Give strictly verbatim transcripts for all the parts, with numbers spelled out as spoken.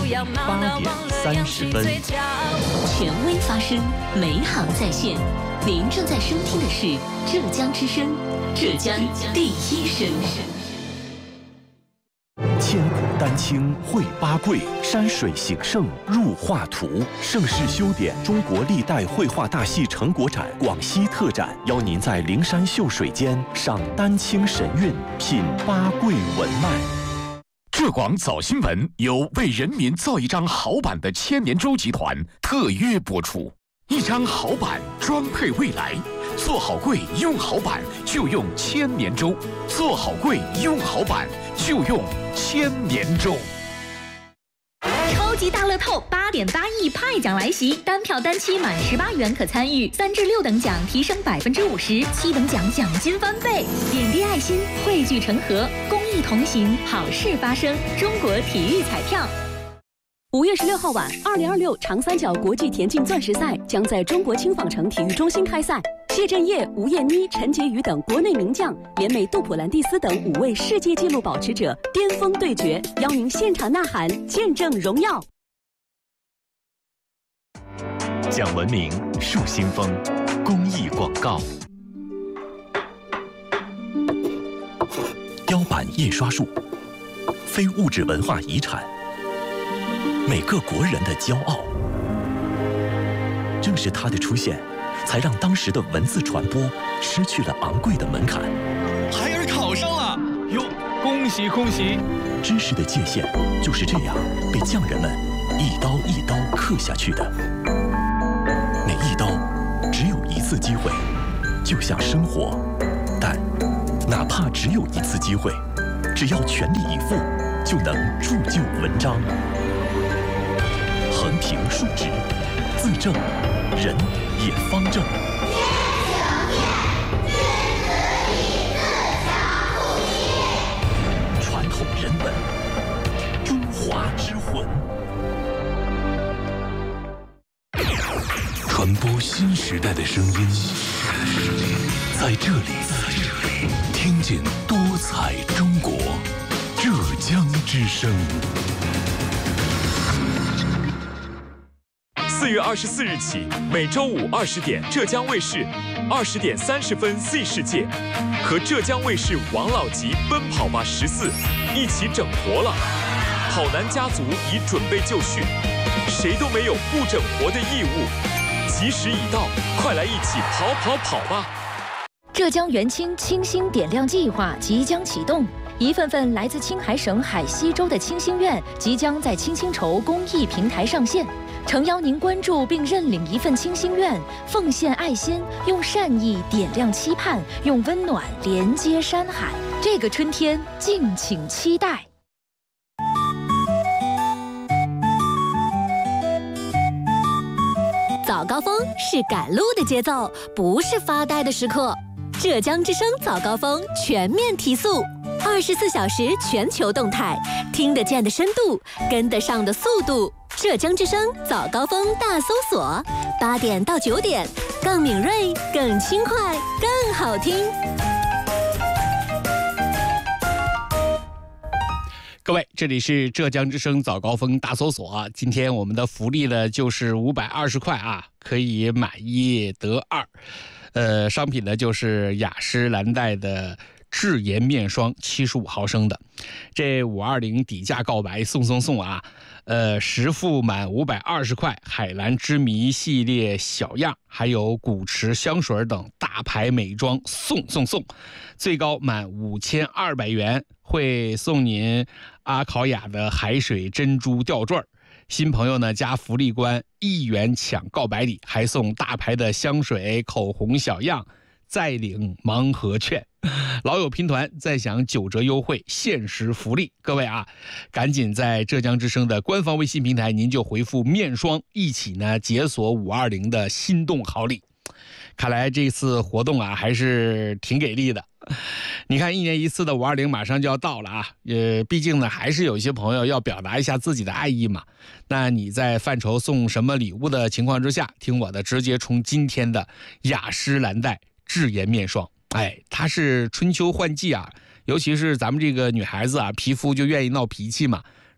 八点三十分， 权威发声，美好在线。您正在收听的是浙江之声，浙江第一声。 千古丹青绘八桂，山水形胜入画图。盛世修典中国历代绘画大戏成果展广西特展，邀您在灵山秀水间赏丹青神韵，品八桂文脉。 浙广早新闻由为人民造一张好版的千年舟集团特约播出。一张好版装配未来，做好柜用好版就用千年舟，做好柜用好版就用千年舟。 超级大乐透八点八亿派奖来袭，单票单期满十八元可参与，三至六等奖提升百分之五十，七等奖奖金翻倍。点滴爱心，汇聚成河，公益同行，好事发生。中国体育彩票。 五月十六号晚，二零二六长三角国际田径钻石赛将在中国青纺城体育中心开赛。谢震业、吴艳妮、陈洁瑜等国内名将联美杜普兰蒂斯等五位世界纪录保持者巅峰对决，邀您现场呐喊，见证荣耀。 讲文明，树新风，公益广告。雕版印刷术，非物质文化遗产。每个国人的骄傲，正是它的出现，才让当时的文字传播失去了昂贵的门槛。 孩儿考上了，哟，恭喜恭喜！ 知识的界限就是这样被匠人们一刀一刀刻下去的。每一刀只有一次机会，就像生活，但哪怕只有一次机会，只要全力以赴，就能铸就文章。横平竖直，字正，人也方正。传统人文，中华之魂。传播新时代的声音，在这里，听见多彩中国，浙江之声。 四月二十四日起，每周五二十点，浙江卫视二十点三十分 Z 世界和浙江卫视王老吉奔跑吧十四一起整活了。跑男家族已准备就绪，谁都没有不整活的义务。吉时已到，快来一起跑跑跑吧！ 浙江元清清星点亮计划即将启动。一份份来自青海省海西州的清心愿即将在清心筹公益平台上线，诚邀您关注并认领一份清心愿，奉献爱心，用善意点亮期盼，用温暖连接山海。这个春天，敬请期待。 早高峰是赶路的节奏，不是发呆的时刻。浙江之声早高峰全面提速，二十四小时全球动态，听得见的深度，跟得上的速度。浙江之声早高峰大搜索，八点到九点，更敏锐，更轻快，更好听。 各位，这里是浙江之声早高峰大搜索啊！今天我们的福利呢就是五百二十块啊，可以买一得二。呃，商品呢就是雅诗兰黛的智颜面霜七十五毫升的，这五二零底价告白送送送啊！呃，实付满五百二十块，海蓝之谜系列小样，还有古驰香水等大牌美妆送送送，最高满五千二百元会送您阿考雅的海水珍珠吊坠。新朋友呢加福利关一元抢告白礼，还送大牌的香水、口红小样，再领盲盒券。老友拼团再享九折优惠，限时福利。各位啊，赶紧在浙江之声的官方微信平台，您就回复面霜，一起呢解锁五二零的心动好礼。看来这次活动啊还是挺给力的。你看一年一次的五二零马上就要到了啊，呃，毕竟呢还是有一些朋友要表达一下自己的爱意嘛。那你在范畴送什么礼物的情况之下，听我的直接冲今天的雅诗兰黛智颜面霜。哎，它是春秋换季啊，尤其是咱们这个女孩子啊，皮肤就愿意闹脾气嘛。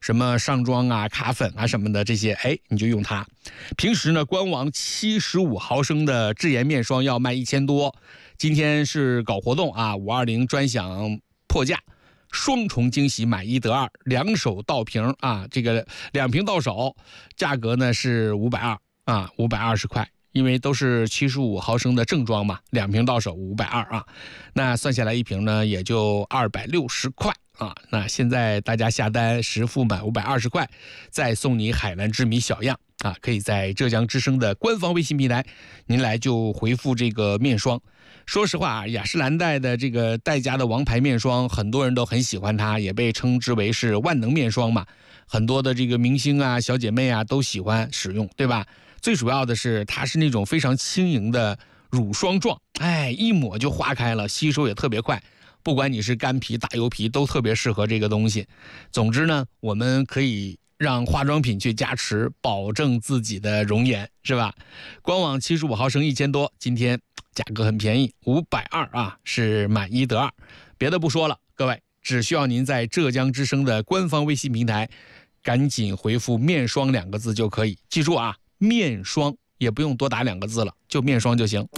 什么上妆啊、卡粉啊什么的这些，哎，你就用它。平时呢，官网七十五毫升的智妍面霜要卖一千多，今天是搞活动啊，五二零专享破价。双重惊喜，买一得二，两手到瓶啊！这个两瓶到手，价格呢是五百二啊，五百二十块，因为都是七十五毫升的正装嘛，两瓶到手五百二啊，那算下来一瓶呢也就二百六十块啊。那现在大家下单实付满五百二十块，再送你海蓝之谜小样啊，可以在浙江之声的官方微信平台，您来就回复这个面霜。说实话啊，雅诗兰黛的这个黛家的王牌面霜，很多人都很喜欢它，也被称之为是万能面霜嘛。很多的这个明星啊、小姐妹啊都喜欢使用，对吧？最主要的是它是那种非常轻盈的乳霜状，哎，一抹就化开了，吸收也特别快。不管你是干皮、大油皮，都特别适合这个东西。总之呢，我们可以让化妆品去加持，保证自己的容颜，是吧？官网七十五毫升一千多，今天价格很便宜，五百二啊，是买一得二。别的不说了，各位只需要您在浙江之声的官方微信平台，赶紧回复面霜两个字就可以。记住啊，面霜，也不用多打两个字了，就面霜就行。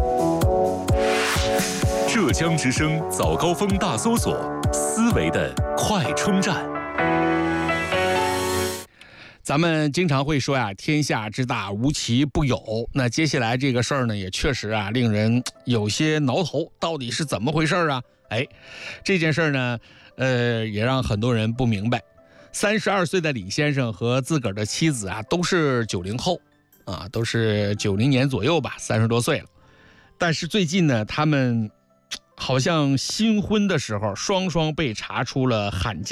浙江之声早高峰大搜索，思维的快充站。 咱们经常会说呀，天下之大无奇不有。那接下来这个事儿呢，也确实啊，令人有些挠头，到底是怎么回事啊？哎，这件事呢，呃，也让很多人不明白。三十二岁的李先生和自个儿的妻子啊，都是九零后，啊，都是九零年左右吧，三十多岁了。但是最近呢，他们好像新婚的时候，双双被查出了罕见